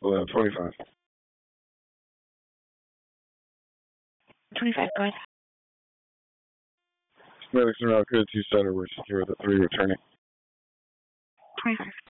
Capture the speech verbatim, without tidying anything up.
eleven twenty-five. twenty-five, go ahead. Medics are now good. Two center. We're secure with the three returning. twenty-five.